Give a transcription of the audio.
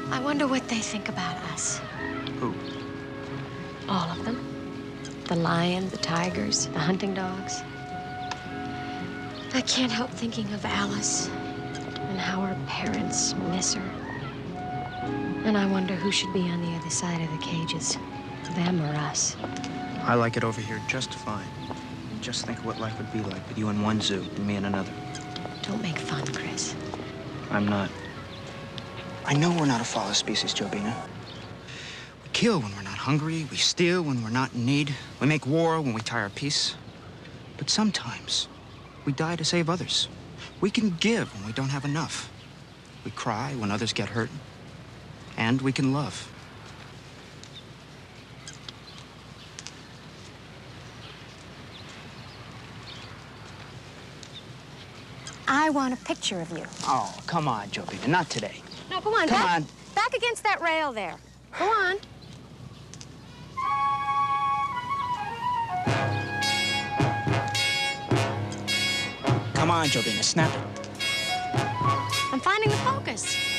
I wonder what they think about us. Who? All of them. The lion, the tigers, the hunting dogs. I can't help thinking of Alice and how her parents miss her. And I wonder who should be on the other side of the cages, them or us. I like it over here just fine. Just think of what life would be like with you in one zoo and me in another. Don't make fun, Chris. I'm not. I know we're not a follow species, Jobina. We kill when we're not hungry. We steal when we're not in need. We make war when we tie our peace. But sometimes we die to save others. We can give when we don't have enough. We cry when others get hurt. And we can love. I want a picture of you. Oh, come on, Jobina, not today. No, come on. Come on. Back against that rail there. Go on. Come on, Jobina, snap it. I'm finding the focus.